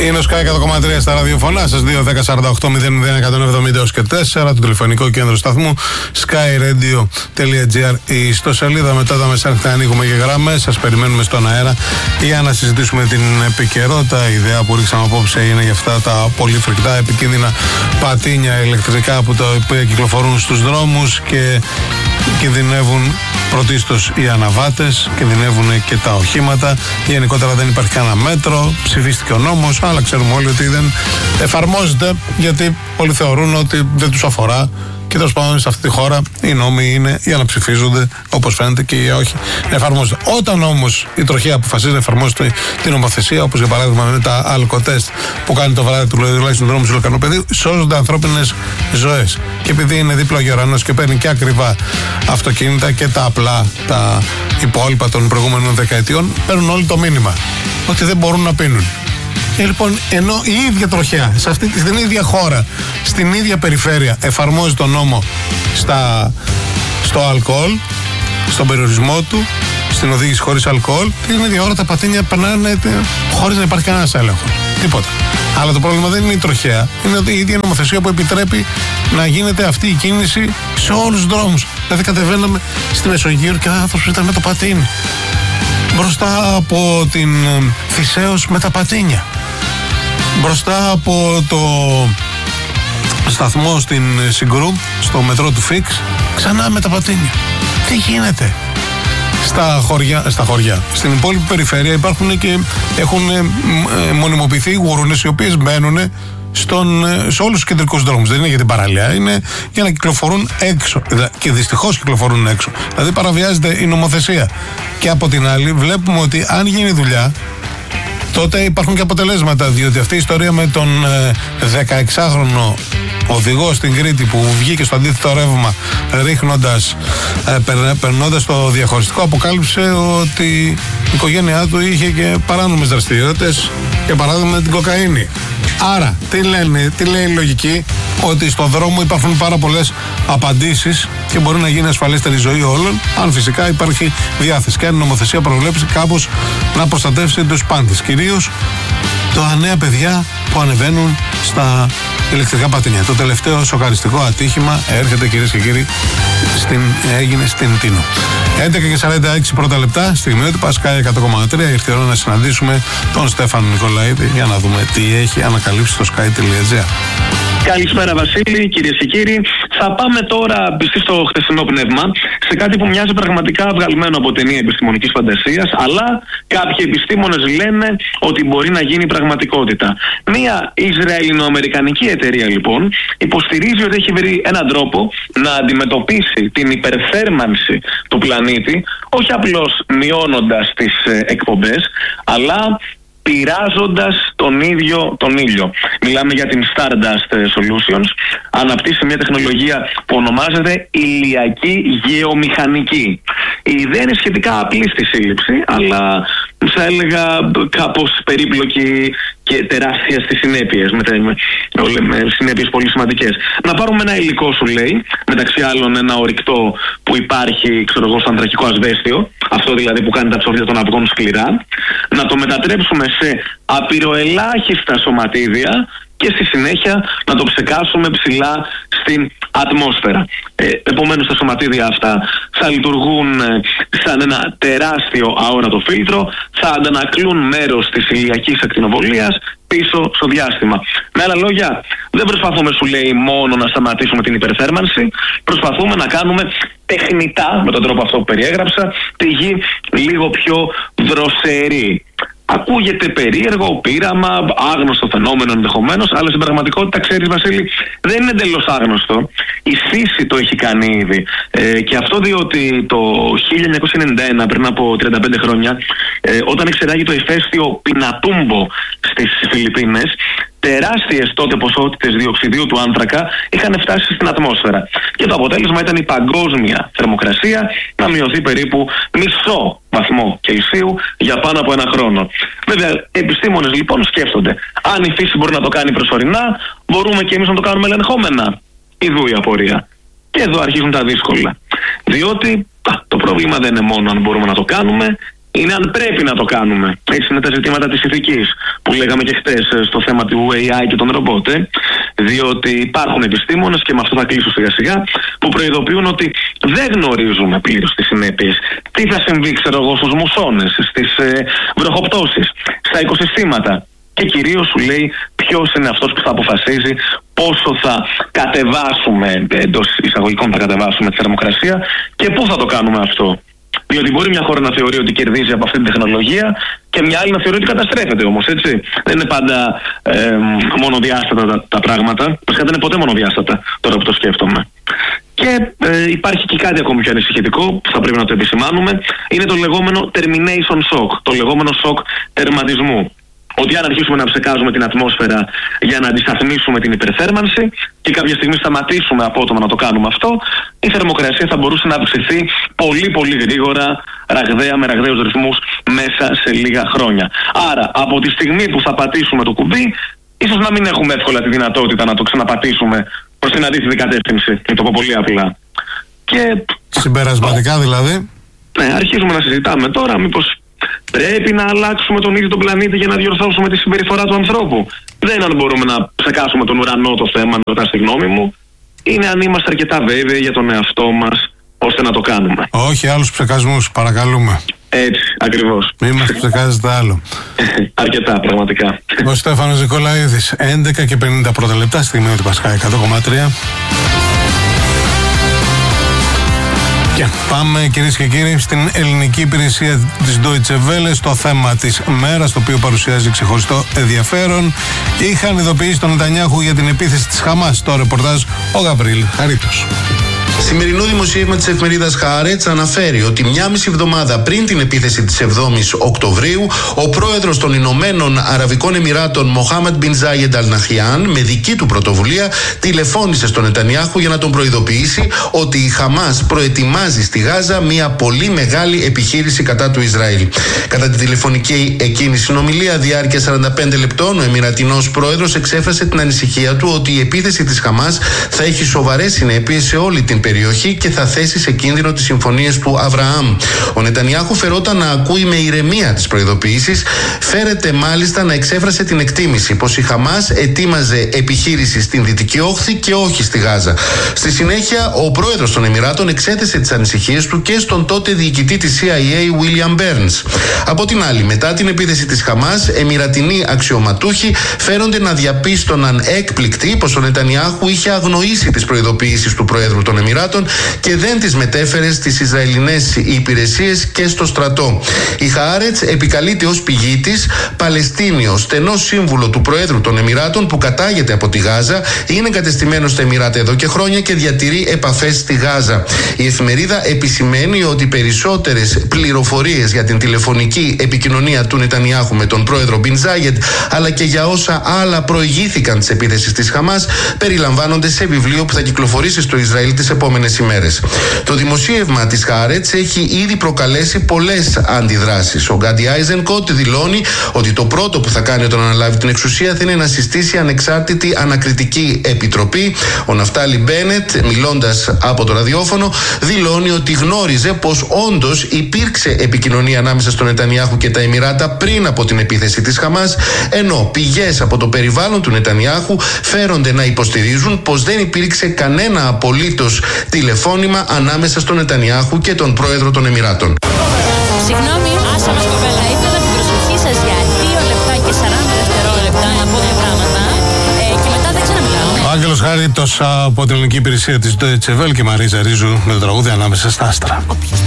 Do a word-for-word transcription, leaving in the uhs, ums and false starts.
Είναι ο Sky εκατό κόμμα τρία στα ραδιοφωνά σας, δύο δέκα σαράντα οκτώ μηδέν μηδέν εκατόν εβδομήντα έως και τέσσερα, το τηλεφωνικό κέντρο σταθμού skyradio.gr. Η ιστοσελίδα, μετά τα μεσάνυχτα ανοίγουμε και γραμμές, σας περιμένουμε στον αέρα για να συζητήσουμε την επικαιρότητα. Η ιδέα που ρίξαμε απόψε είναι για αυτά τα πολύ φρικτά επικίνδυνα πατίνια ηλεκτρικά που τα οποία κυκλοφορούν στους δρόμους και κινδυνεύουν πρωτίστως οι αναβάτες, κινδυνεύουν και τα οχήματα. Γενικότερα δεν υπάρχει κανένα μέτρο, ψηφίστηκε ο νόμος, αλλά ξέρουμε όλοι ότι δεν εφαρμόζεται, γιατί όλοι θεωρούν ότι δεν τους αφορά. Και τέλος πάντων, σε αυτή τη χώρα οι νόμοι είναι για να ψηφίζονται, όπως φαίνεται, και για όχι να εφαρμόζονται. Όταν όμως η τροχέα αποφασίζει να εφαρμόζει την νομοθεσία, όπως για παράδειγμα με τα αλκοτέστ που κάνει το βράδυ τουλάχιστον δρόμου του Λουκανοπεδίου, σώζονται ανθρώπινες ζωές. Και επειδή είναι δίπλα ο γερανός και παίρνει και ακριβά αυτοκίνητα και τα απλά, τα υπόλοιπα των προηγούμενων δεκαετιών, παίρνουν όλοι το μήνυμα ότι δεν μπορούν να πίνουν. Και λοιπόν, ενώ η ίδια τροχέα, σε αυτή την ίδια χώρα, στην ίδια περιφέρεια, εφαρμόζει τον νόμο στα, στο αλκοόλ, στον περιορισμό του, στην οδήγηση χωρίς αλκοόλ, την ίδια ώρα τα πατίνια περνάνε χωρίς να υπάρχει κανένας έλεγχος. Τίποτα. Αλλά το πρόβλημα δεν είναι η τροχέα, είναι η ίδια νομοθεσία που επιτρέπει να γίνεται αυτή η κίνηση σε όλους τους δρόμους. Δηλαδή, κατεβαίναμε στη Μεσογείο και ο άνθρωπος ήταν με το πατίνι μπροστά από την Θησέως με τα πατίνια, μπροστά από το σταθμό στην Συγκρού, στο μετρό του Φίξ, ξανά με τα πατίνια. Τι γίνεται? Στα χωριά, στα χωριά, στην υπόλοιπη περιφέρεια υπάρχουν και έχουν μονιμοποιηθεί γουρούνες οι οποίες μπαίνουν Στον, σε όλους τους κεντρικούς δρόμους. Δεν είναι για την παραλία, είναι για να κυκλοφορούν έξω. Και δυστυχώς κυκλοφορούν έξω. Δηλαδή παραβιάζεται η νομοθεσία. Και από την άλλη, βλέπουμε ότι αν γίνει δουλειά, τότε υπάρχουν και αποτελέσματα. Διότι αυτή η ιστορία με τον ε, δεκαεξάχρονο οδηγό στην Κρήτη που βγήκε στο αντίθετο ρεύμα, ρίχνοντας, ε, περνώντας το διαχωριστικό, αποκάλυψε ότι η οικογένειά του είχε και παράνομες δραστηριότητες, για παράδειγμα την κοκαίνη. Άρα, τι λένε, τι λέει η λογική? Ότι στον δρόμο υπάρχουν πάρα πολλές απαντήσεις και μπορεί να γίνει ασφαλέστερη ζωή όλων, αν φυσικά υπάρχει διάθεση. Και αν η νομοθεσία προβλέψει κάπως να προστατεύσει τους πάντες, κυρίως τα νέα παιδιά που ανεβαίνουν στα ηλεκτρικά πατίνια. Το τελευταίο σοκαριστικό ατύχημα έρχεται, κυρίες και κύριοι, στην, έγινε στην Τίνο. έντεκα και σαράντα έξι πρώτα λεπτά, στιγμιότυπα, Sky εκατό κόμμα τρία. Ήρθε η ώρα να συναντήσουμε τον Στέφανο Νικολαίδη για να δούμε τι έχει ανακαλύψει στο sky.gr. Καλησπέρα Βασίλη, κυρίες και κύριοι. Θα πάμε τώρα, πιστοί στο χθεσινό πνεύμα, σε κάτι που μοιάζει πραγματικά βγαλμένο από ταινία επιστημονικής φαντασίας, αλλά κάποιοι επιστήμονες λένε ότι μπορεί να γίνει πραγματικότητα. Μία Ισραηλινο-αμερικανική εταιρεία λοιπόν υποστηρίζει ότι έχει βρει έναν τρόπο να αντιμετωπίσει την υπερθέρμανση του πλανήτη, όχι απλώς μειώνοντας τις εκπομπές, αλλά πειράζοντας τον ίδιο τον ήλιο. Μιλάμε για την Stardust Solutions. Αναπτύσσει μια τεχνολογία που ονομάζεται ηλιακή γεωμηχανική. Η ιδέα είναι σχετικά απλή στη σύλληψη, αλλά θα έλεγα κάπως περίπλοκη και τεράστια στις συνέπειες, με, με, με συνέπειες πολύ σημαντικές. Να πάρουμε ένα υλικό, σου λέει, μεταξύ άλλων ένα ορυκτό που υπάρχει, ξέρω εγώ, στο ανθρακικό ασβέστιο, αυτό δηλαδή που κάνει τα ψόφια των αυγών σκληρά, να το μετατρέψουμε σε απειροελάχιστα σωματίδια και στη συνέχεια να το ψεκάσουμε ψηλά στην ατμόσφαιρα. Ε, επομένως τα σωματίδια αυτά θα λειτουργούν ε, σαν ένα τεράστιο αόρατο φίλτρο, θα αντανακλούν μέρος της ηλιακής ακτινοβολίας πίσω στο διάστημα. Με άλλα λόγια, δεν προσπαθούμε, σου λέει, μόνο να σταματήσουμε την υπερθέρμανση, προσπαθούμε να κάνουμε τεχνητά, με τον τρόπο αυτό που περιέγραψα, τη γη λίγο πιο δροσερή. Ακούγεται περίεργο, πείραμα, άγνωστο φαινόμενο ενδεχομένως, αλλά στην πραγματικότητα, ξέρεις Βασίλη, δεν είναι εντελώς άγνωστο. Η φύση το έχει κάνει ήδη. Ε, και αυτό διότι το χίλια εννιακόσια ενενήντα ένα, πριν από τριάντα πέντε χρόνια, ε, όταν εξεράγει το ηφαίστειο Πινατούμπο στις Φιλιππίνες, τεράστιες τότε ποσότητες διοξιδίου του άνθρακα είχαν φτάσει στην ατμόσφαιρα. Και το αποτέλεσμα ήταν η παγκόσμια θερμοκρασία να μειωθεί περίπου μισό βαθμό Κελσίου για πάνω από ένα χρόνο. Βέβαια, οι επιστήμονες λοιπόν σκέφτονται, αν η φύση μπορεί να το κάνει προσωρινά, μπορούμε και εμείς να το κάνουμε ελεγχόμενα. Ιδού η απορία. Και εδώ αρχίζουν τα δύσκολα. Διότι α, το πρόβλημα δεν είναι μόνο αν μπορούμε να το κάνουμε, είναι αν πρέπει να το κάνουμε. Έτσι είναι τα ζητήματα της ηθικής που λέγαμε και χτες στο θέμα του έι άι και των ρομπότ. Ε? Διότι υπάρχουν επιστήμονες, και με αυτό θα κλείσω σιγά σιγά, που προειδοποιούν ότι δεν γνωρίζουμε πλήρως τις συνέπειες. Τι θα συμβεί, ξέρω εγώ, στους μουσώνες, στις ε, βροχοπτώσεις, στα οικοσυστήματα. Και κυρίως σου λέει ποιος είναι αυτός που θα αποφασίζει πόσο θα κατεβάσουμε, εντός εισαγωγικών θα κατεβάσουμε τη θερμοκρασία, και πού θα το κάνουμε αυτό. Διότι μπορεί μια χώρα να θεωρεί ότι κερδίζει από αυτή την τεχνολογία και μια άλλη να θεωρεί ότι καταστρέφεται όμως, έτσι. Δεν είναι πάντα ε, μονοδιάστατα τα, τα πράγματα. Βασικά δεν είναι ποτέ μονοδιάστατα, τώρα που το σκέφτομαι. Και ε, υπάρχει και κάτι ακόμη πιο ανησυχητικό που θα πρέπει να το επισημάνουμε. Είναι το λεγόμενο termination shock, το λεγόμενο σοκ τερματισμού. Ότι αν αρχίσουμε να ψεκάζουμε την ατμόσφαιρα για να αντισταθμίσουμε την υπερθέρμανση και κάποια στιγμή σταματήσουμε απότομα να το κάνουμε αυτό, η θερμοκρασία θα μπορούσε να αυξηθεί πολύ πολύ γρήγορα, ραγδαία, με ραγδαίους ρυθμούς μέσα σε λίγα χρόνια. Άρα από τη στιγμή που θα πατήσουμε το κουμπί, ίσως να μην έχουμε εύκολα τη δυνατότητα να το ξαναπατήσουμε προς την αντίθετη κατεύθυνση, να το πω πολύ απλά. Και... συμπερασματικά δηλαδή. Ναι, αρχίζουμε να συζητάμε τώρα μήπως πρέπει να αλλάξουμε τον ίδιο τον πλανήτη για να διορθώσουμε τη συμπεριφορά του ανθρώπου. Δεν είναι αν μπορούμε να ψεκάσουμε τον ουρανό το θέμα, με ρωτάς τη γνώμη μου. Είναι αν είμαστε αρκετά βέβαιοι για τον εαυτό μας ώστε να το κάνουμε. Όχι άλλους ψεκασμούς, παρακαλούμε. Έτσι, ακριβώς. Μην μας ψεκάζετε άλλο. Αρκετά, πραγματικά. Ο Στέφανος Νικολαίδης, έντεκα και πενήντα πρώτα λεπτά, στιγμή ότι Πασχά εκατό κόμμα τρία. Και πάμε, κυρίες και κύριοι, στην ελληνική υπηρεσία της Deutsche Welle, στο θέμα της μέρας, το οποίο παρουσιάζει ξεχωριστό ενδιαφέρον. Είχαν ειδοποιήσει τον Νετανιάχου για την επίθεση της Χαμάς. Το ρεπορτάζ ο Γαβρίλ Χαρίτος. Σημερινό δημοσίευμα της εφημερίδας Haaretz αναφέρει ότι μια μισή εβδομάδα πριν την επίθεση της εβδόμης Οκτωβρίου, ο πρόεδρος των Ηνωμένων Αραβικών Εμιράτων Μοχάμεντ Μπιν Ζάιεντ Αλ Ναχιάν, με δική του πρωτοβουλία, τηλεφώνησε στον Νετανιάχου για να τον προειδοποιήσει ότι η Χαμάς προετοιμάζει στη Γάζα μια πολύ μεγάλη επιχείρηση κατά του Ισραήλ. Κατά τη τηλεφωνική εκείνη συνομιλία διάρκεια σαράντα πέντε λεπτών, ο Εμιρατινός πρόεδρος εξέφρασε την ανησυχία του ότι η επίθεση της Χαμάς θα έχει σοβαρές συνέπειες σε όλη την περιοχή και θα θέσει σε κίνδυνο τις συμφωνίες του Αβραάμ. Ο Νετανιάχου φερόταν να ακούει με ηρεμία τις προειδοποιήσεις, φέρεται μάλιστα να εξέφρασε την εκτίμηση πως η Χαμάς ετοίμαζε επιχείρηση στην Δυτική Όχθη και όχι στη Γάζα. Στη συνέχεια, ο πρόεδρος των Εμιράτων εξέθεσε τις ανησυχίες του και στον τότε διοικητή της σι άι έι William Burns. Από την άλλη, μετά την επίθεση της Χαμάς, εμιρατινοί αξιωματούχοι φέρονται να διαπίστωναν έκπληκτοι πως ο Νετανιάχου είχε αγνοήσει τις προειδοποιήσεις του Προέδρου των Εμιράτων και δεν τις μετέφερε στις Ισραηλινές υπηρεσίες και στο στρατό. Η Haaretz επικαλείται ως πηγή της Παλαιστίνιο, στενό σύμβουλο του Προέδρου των Εμιράτων που κατάγεται από τη Γάζα, είναι εγκατεστημένο στα Εμιράτα εδώ και χρόνια και διατηρεί επαφές στη Γάζα. Η εφημερίδα επισημαίνει ότι περισσότερες πληροφορίες για την τηλεφωνική επικοινωνία του Νετανιάχου με τον Πρόεδρο Μπιν Ζάιεντ, αλλά και για όσα άλλα προηγήθηκαν της επίθεσης της Χαμάς, περιλαμβάνονται σε βιβλίο που θα κυκλοφορήσει στο Ισραήλ τις επόμενες ημέρες. Το δημοσίευμα της Haaretz έχει ήδη προκαλέσει πολλές αντιδράσεις. Ο Γκάντι Άιζενκοτ δηλώνει ότι το πρώτο που θα κάνει όταν αναλάβει την εξουσία θα είναι να συστήσει ανεξάρτητη ανακριτική επιτροπή. Ο Ναφτάλι Μπένετ, μιλώντας από το ραδιόφωνο, δηλώνει ότι γνώριζε πως όντως υπήρξε επικοινωνία ανάμεσα στον Νετανιάχου και τα Εμιράτα πριν από την επίθεση της Χαμάς, ενώ πηγές από το περιβάλλον του Νετανιάχου φέρονται να υποστηρίζουν πως δεν υπήρξε κανένα απολύτως τηλεφώνημα ανάμεσα στον Νετανιάχου και τον Πρόεδρο των Εμιράτων. Συγγνώμη, άσα μας κοπέλα, ήθελα την προσοχή σας για δύο λεπτά και σαράντα δευτερόλεπτα να πω δύο πράγματα ε, και μετά δεν ξαναμιλάω. Ο Άγγελος Χαρίτος από την ελληνική υπηρεσία της Deutsche Welle και η Μαρίζα Ρίζου με το τραγούδι Ανάμεσα στα άστρα.